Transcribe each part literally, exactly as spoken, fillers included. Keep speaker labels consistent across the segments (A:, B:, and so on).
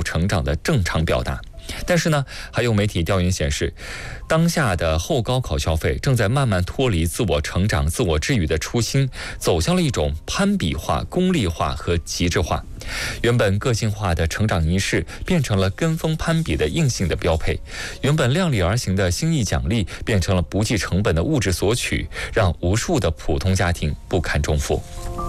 A: 成长的正常表达。但是呢，还有媒体调研显示，当下的后高考消费正在慢慢脱离自我成长、自我治愈的初心，走向了一种攀比化、功利化和极致化。原本个性化的成长仪式变成了跟风攀比的硬性的标配，原本量力而行的心意奖励变成了不计成本的物质索取，让无数的普通家庭不堪重负。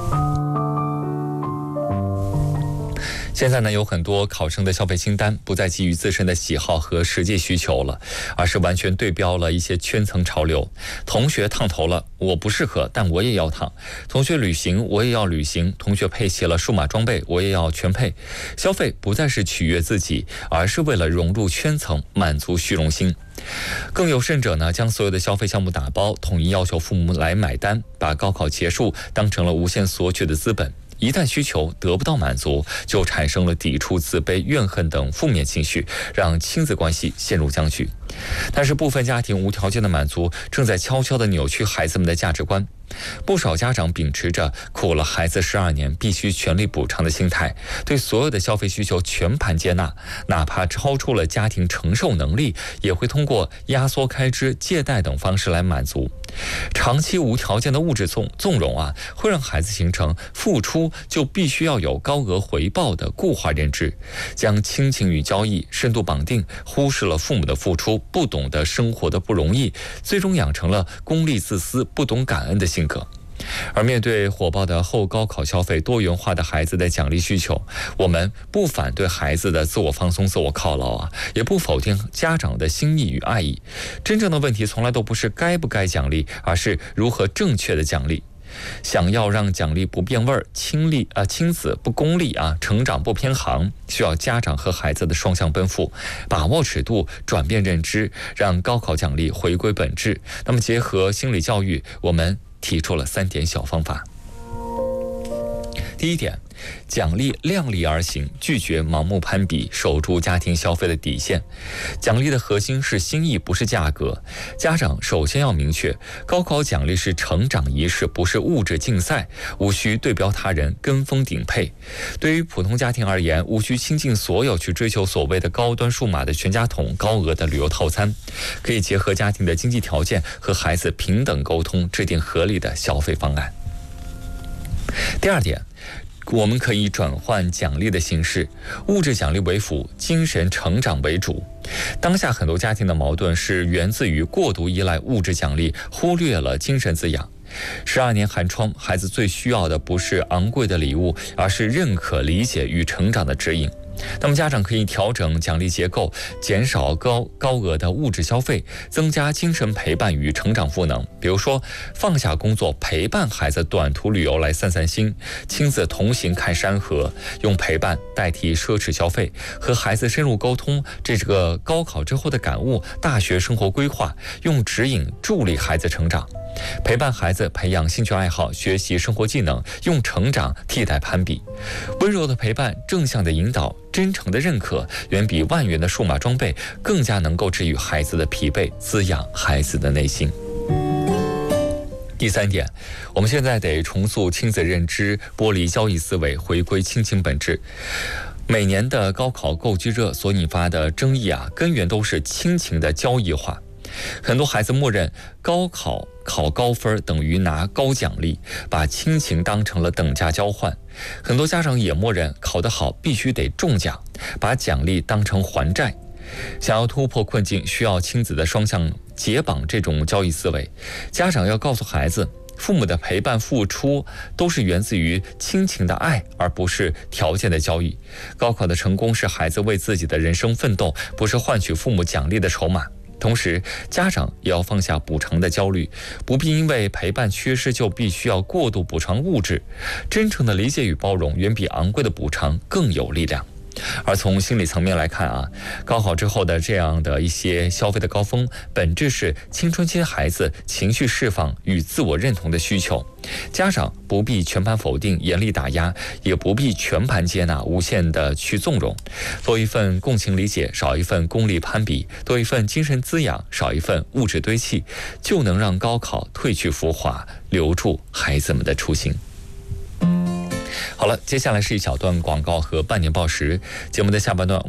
A: 现在呢，有很多考生的消费清单不再基于自身的喜好和实际需求了，而是完全对标了一些圈层潮流。同学烫头了，我不适合，但我也要烫；同学旅行，我也要旅行；同学配齐了数码装备，我也要全配。消费不再是取悦自己，而是为了融入圈层，满足虚荣心。更有甚者呢，将所有的消费项目打包，统一要求父母来买单，把高考结束当成了无限索取的资本。一旦需求得不到满足，就产生了抵触、自卑、怨恨等负面情绪，让亲子关系陷入僵局。但是部分家庭无条件的满足，正在悄悄地扭曲孩子们的价值观。不少家长秉持着苦了孩子十二年必须全力补偿的心态，对所有的消费需求全盘接纳，哪怕超出了家庭承受能力，也会通过压缩开支、借贷等方式来满足。长期无条件的物质纵纵容啊，会让孩子形成付出就必须要有高额回报的固化认知，将亲情与交易深度绑定，忽视了父母的付出，不懂得生活的不容易，最终养成了功利自私、不懂感恩的性格。而面对火爆的后高考消费、多元化的孩子的奖励需求，我们不反对孩子的自我放松、自我犒劳啊，也不否定家长的心意与爱意。真正的问题从来都不是该不该奖励，而是如何正确的奖励。想要让奖励不变味儿，亲力啊亲子不功利啊，成长不偏航，需要家长和孩子的双向奔赴，把握尺度，转变认知，让高考奖励回归本质。那么结合心理教育，我们提出了三点小方法。第一点，奖励量力而行，拒绝盲目攀比，守住家庭消费的底线。奖励的核心是心意，不是价格。家长首先要明确，高考奖励是成长仪式，不是物质竞赛，无需对标他人，跟风顶配。对于普通家庭而言，无需倾尽所有去追求所谓的高端数码的全家桶、高额的旅游套餐，可以结合家庭的经济条件和孩子平等沟通，制定合理的消费方案。第二点，我们可以转换奖励的形式，物质奖励为辅，精神成长为主。当下很多家庭的矛盾是源自于过度依赖物质奖励，忽略了精神滋养。十二年寒窗，孩子最需要的不是昂贵的礼物，而是认可、理解与成长的指引。那么家长可以调整奖励结构，减少高高额的物质消费，增加精神陪伴与成长赋能。比如说，放下工作，陪伴孩子短途旅游来散散心，亲自同行看山河，用陪伴代替奢侈消费，和孩子深入沟通这个高考之后的感悟、大学生活规划，用指引助力孩子成长。陪伴孩子培养兴趣爱好，学习生活技能，用成长替代攀比。温柔的陪伴，正向的引导，真诚的认可，远比万元的数码装备更加能够治愈孩子的疲惫，滋养孩子的内心。第三点，我们现在得重塑亲子认知，剥离交易思维，回归亲情本质。每年的高考购机热所引发的争议啊，根源都是亲情的交易化。很多孩子默认高考考高分等于拿高奖励，把亲情当成了等价交换。很多家长也默认考得好必须得中奖，把奖励当成还债。想要突破困境，需要亲子的双向解绑这种交易思维。家长要告诉孩子，父母的陪伴付出都是源自于亲情的爱，而不是条件的交易。高考的成功是孩子为自己的人生奋斗，不是换取父母奖励的筹码。同时，家长也要放下补偿的焦虑，不必因为陪伴缺失就必须要过度补偿物质。真诚的理解与包容远比昂贵的补偿更有力量。而从心理层面来看啊，高考之后的这样的一些消费的高峰，本质是青春期孩子情绪释放与自我认同的需求。家长不必全盘否定、严厉打压，也不必全盘接纳、无限的去纵容。多一份共情理解，少一份功利攀比；多一份精神滋养，少一份物质堆砌，就能让高考褪去浮华，留住孩子们的初心。好了，接下来是一小段广告和半年报时。节目的下半段。